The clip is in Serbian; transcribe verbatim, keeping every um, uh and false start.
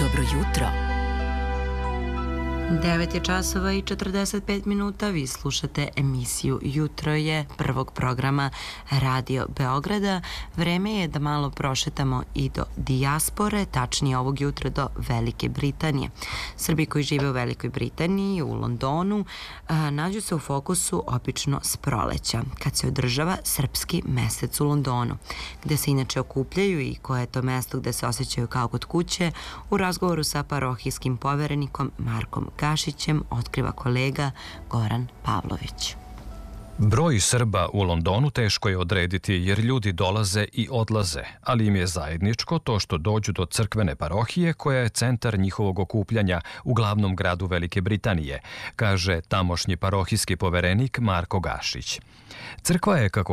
Dobro jutro. devet je časova i četrdeset pet minuta. Vi slušate emisiju Jutro je prvog programa Radio Beograda. Vreme je da malo prošetamo i do dijaspore, tačnije ovog jutra do Velike Britanije. Srbi koji žive u Velikoj Britaniji, u Londonu, nađu se u fokusu obično s proleća, kad se održava srpski mesec u Londonu, gde se inače okupljaju i koje je to mesto gde se osjećaju kao kod kuće. U razgovoru sa parohijskim poverenikom Markom Gašićem otkriva kolega Goran Pavlović. Broj Srba u Londonu teško je odrediti jer ljudi dolaze i odlaze, ali im je zajedničko to što dođu do crkvene parohije koja je centar njihovog okupljanja u glavnom gradu Velike Britanije, kaže tamošnji parohijski poverenik Marko Gašić. Crkva je, kako